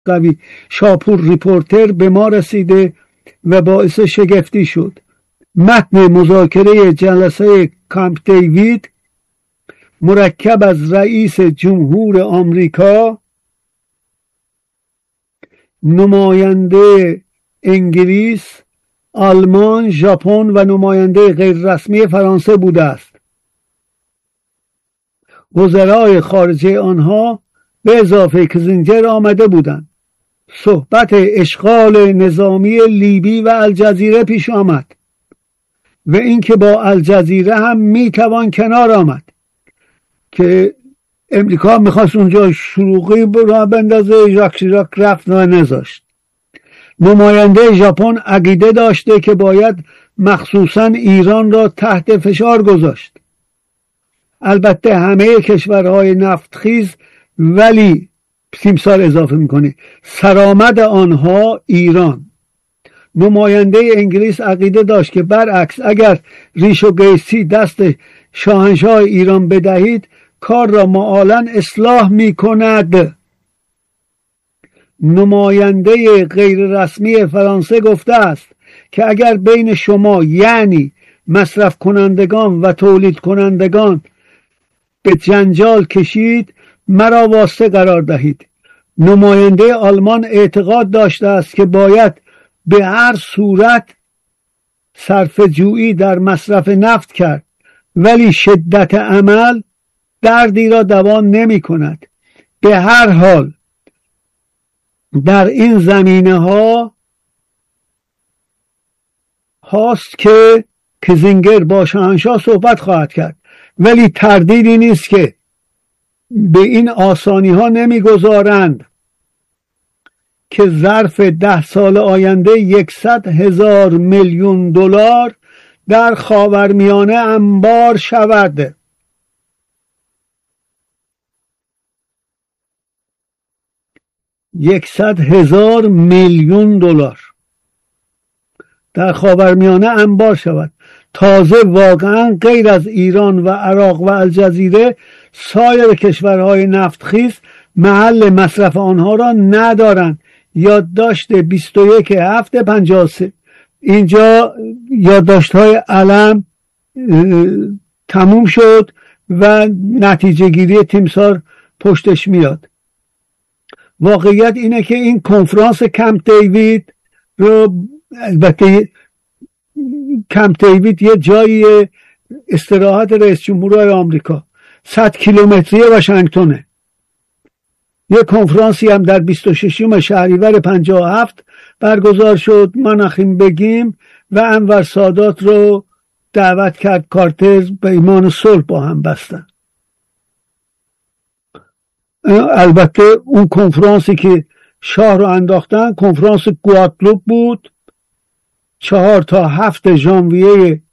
قوی شاپور ریپورتر به ما رسیده و باعث شگفتی شد. متن مذاکره جلسه کامپ دیوید مرکب از رئیس جمهور آمریکا، نماینده انگلیس، آلمان، ژاپن و نماینده غیررسمی فرانسه بوده است. وزرای خارجه آنها به اضافه کیسینجر آمده بودند. صحبت اشغال نظامی لیبی و الجزیره پیش آمد و اینکه با الجزیره هم میتوان کنار آمد که امریکا میخواست اونجا شروعی را بندازه. ژاک شیراک رفت و نذاشت. نماینده ژاپن عقیده داشته که باید مخصوصا ایران را تحت فشار گذاشت. البته همه کشورهای نفتخیز، ولی تیمسار اضافه میکنه سرآمد آنها ایران. نماینده انگلیس عقیده داشت که برعکس اگر ریش و گیسی دست شاهنشاه ایران بدهید کار را معالاً اصلاح میکند. نماینده غیر رسمی فرانسه گفته است که اگر بین شما یعنی مصرف کنندگان و تولید کنندگان به جنجال کشید مرا واسطه قرار دهید. نماینده آلمان اعتقاد داشته است که باید به هر صورت صرفه‌جویی در مصرف نفت کرد، ولی شدت عمل دردی را دوا نمی کند. به هر حال در این زمینه ها هاست که کیسینجر با شاهنشاه صحبت خواهد کرد، ولی تردیدی نیست که به این آسانی ها نمیگذارند که ظرف 10 سال آینده 100,000 میلیون دلار در خاورمیانه انبار شود. $100,000 میلیون در خاورمیانه انبار شود. تازه واقعا غیر از ایران و عراق و الجزیره سایر کشورهای نفتخیز محل مصرف آنها را ندارند. یادداشت 21/7/53. اینجا یادداشت‌های علم تموم شد و نتیجه گیری تیمسار پشتش میاد. واقعیت اینه که این کنفرانس کامپ دیوید رو، البته کامپ دیوید یه جایی استراحت رئیس جمهورهای آمریکا، 100 کیلومتری واشنگتنه. یه کنفرانسی هم در 26 شهریور 57 برگزار شد. مناخیم بگیم و انور سادات رو دعوت کرد. کارتر پیمان صلح با هم بستن. البته اون کنفرانسی که شاه رو انداختن کنفرانس گواتلوپ بود. 4 تا 7 ژانویه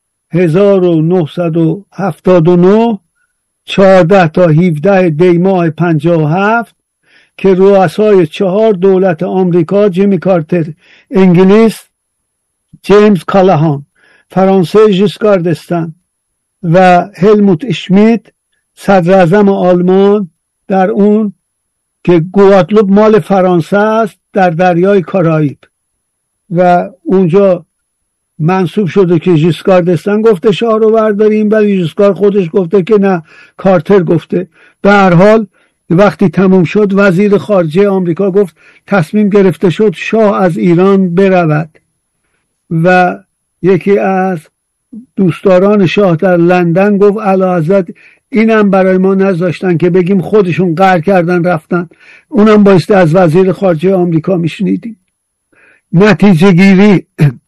1979، 14 تا 17 دی ماه 57 که رؤسای 4 دولت آمریکا، جیمی کارتر انگلیس، جیمز کالاهان فرانسه، ژیسکار دستن و هلموت اشمیت صدر اعظم آلمان، در اون که گواتلوپ مال فرانسه است در دریای کارائیب و اونجا منصوب شده که ژیسکار دستن گفته شاه رو برداریم، ولی ژیسکار خودش گفته که نه، کارتر گفته. به هر حال وقتی تموم شد وزیر خارجه آمریکا گفت تصمیم گرفته شد شاه از ایران برود و یکی از دوستداران شاه در لندن گفت اعلیحضرت اینم برای ما نذاشتن که بگیم خودشون قهر کردن رفتن، اونم بایسته از وزیر خارجه آمریکا میشنیدیم. نتیجه گیری،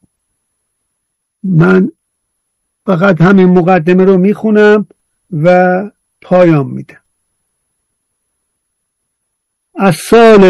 من فقط همین مقدمه رو میخونم و پایان میدم. از سال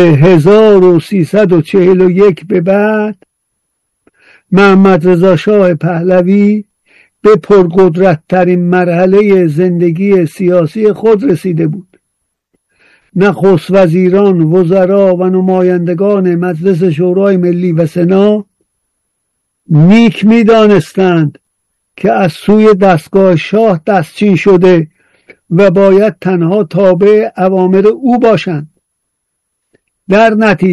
1341 به بعد محمد رضا شاه پهلوی به پرقدرت ترین مرحله زندگی سیاسی خود رسیده بود. نخست وزیران، وزرا و نمایندگان مجلس شورای ملی و سنا نیک می دانستند که از سوی دستگاه شاه دستچین شده و باید تنها تابع اوامر او باشند. در نتیجه